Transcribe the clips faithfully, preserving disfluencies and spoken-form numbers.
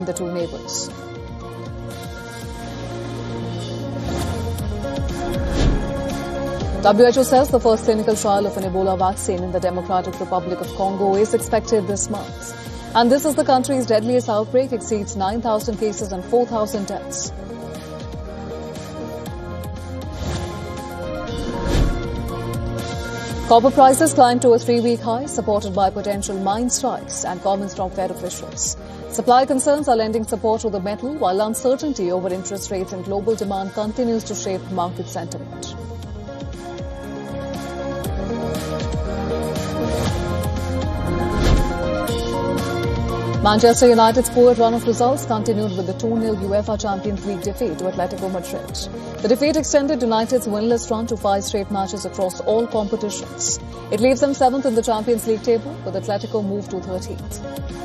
the two neighbors. W H O says the first clinical trial of an Ebola vaccine in the Democratic Republic of Congo is expected this month. And this is the country's deadliest outbreak, exceeds nine thousand cases and four thousand deaths. Copper prices climbed to a three-week high, supported by potential mine strikes and comments from Fed officials. Supply concerns are lending support to the metal, while uncertainty over interest rates and global demand continues to shape market sentiment. Manchester United's poor run of results continued with the two nil UEFA Champions League defeat to Atletico Madrid. The defeat extended United's winless run to five straight matches across all competitions. It leaves them seventh in the Champions League table, with Atletico moved to thirteenth.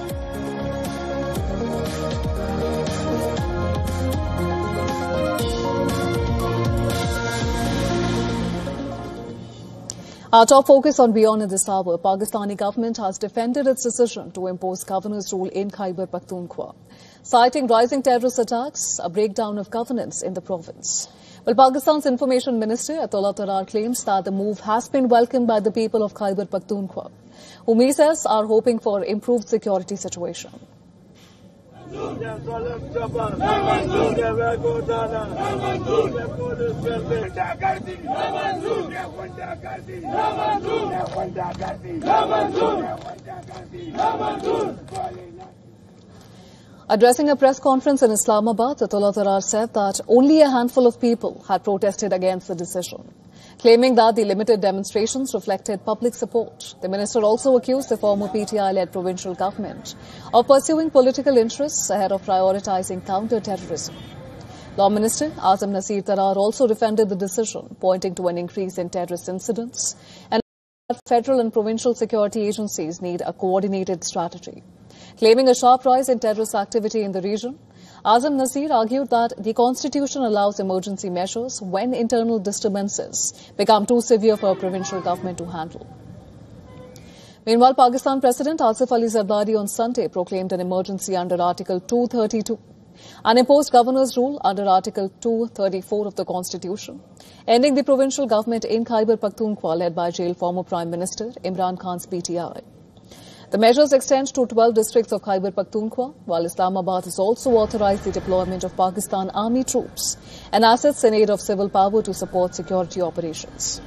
Our top focus on Beyond in this hour. Pakistani government has defended its decision to impose governor's rule in Khyber Pakhtunkhwa, citing rising terrorist attacks, a breakdown of governance in the province. Well, Pakistan's Information Minister Atullah Tarar claims that the move has been welcomed by the people of Khyber Pakhtunkhwa, whom he says are hoping for improved security situation. Addressing a press conference in Islamabad, Atullah Tarar said that only a handful of people had protested against the decision, claiming that the limited demonstrations reflected public support. The minister also accused the former P T I-led provincial government of pursuing political interests ahead of prioritizing counter-terrorism. Law Minister Azam Nasir Tarar also defended the decision, pointing to an increase in terrorist incidents and that federal and provincial security agencies need a coordinated strategy. Claiming a sharp rise in terrorist activity in the region, Azam Nasir argued that the constitution allows emergency measures when internal disturbances become too severe for a provincial government to handle. Meanwhile, Pakistan President Asif Ali Zardari on Sunday proclaimed an emergency under Article two thirty-two and imposed governor's rule under Article two thirty-four of the Constitution, ending the provincial government in Khyber Pakhtunkhwa led by jailed former Prime Minister Imran Khan's P T I. The measures extend to twelve districts of Khyber Pakhtunkhwa, while Islamabad has also authorized the deployment of Pakistan Army troops and assets in aid of civil power to support security operations.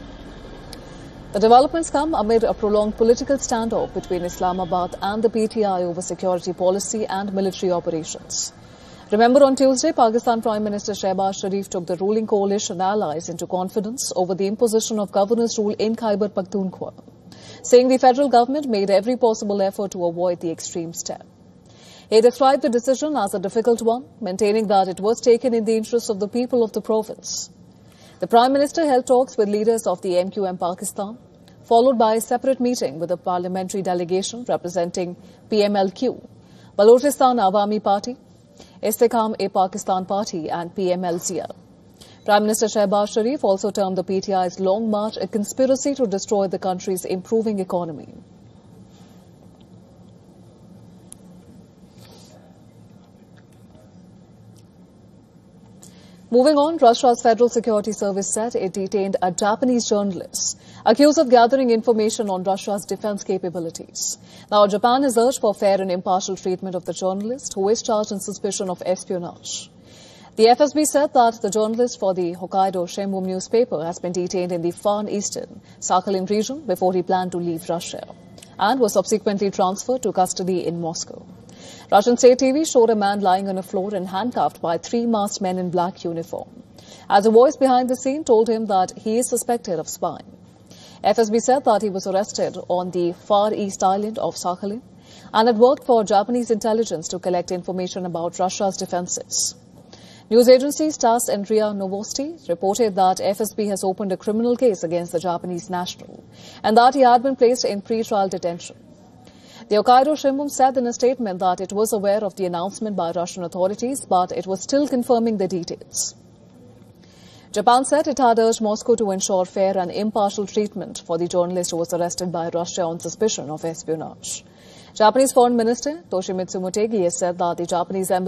The developments come amid a prolonged political standoff between Islamabad and the P T I over security policy and military operations. Remember, on Tuesday, Pakistan Prime Minister Shehbaz Sharif took the ruling coalition allies into confidence over the imposition of governor's rule in Khyber Pakhtunkhwa, saying the federal government made every possible effort to avoid the extreme step. He described the decision as a difficult one, maintaining that it was taken in the interest of the people of the province. The Prime Minister held talks with leaders of the M Q M Pakistan, followed by a separate meeting with a parliamentary delegation representing P M L Q, Balochistan Awami Party, Istehkam-e-Pakistan Party and P M L Zia. Prime Minister Shehbaz Sharif also termed the P T I's long march a conspiracy to destroy the country's improving economy. Moving on, Russia's Federal Security Service said it detained a Japanese journalist accused of gathering information on Russia's defense capabilities. Now, Japan has urged for fair and impartial treatment of the journalist, who is charged on suspicion of espionage. The F S B said that the journalist for the Hokkaido Shimbun newspaper has been detained in the far eastern Sakhalin region before he planned to leave Russia and was subsequently transferred to custody in Moscow. Russian state T V showed a man lying on a floor and handcuffed by three masked men in black uniform, as a voice behind the scene told him that he is suspected of spying. F S B said that he was arrested on the far east island of Sakhalin and had worked for Japanese intelligence to collect information about Russia's defenses. News agencies TASS and R I A Novosti reported that F S B has opened a criminal case against the Japanese national and that he had been placed in pre-trial detention. The Hokkaido Shimbun said in a statement that it was aware of the announcement by Russian authorities, but it was still confirming the details. Japan said it had urged Moscow to ensure fair and impartial treatment for the journalist who was arrested by Russia on suspicion of espionage. Japanese Foreign Minister Toshimitsu Motegi has said that the Japanese embassy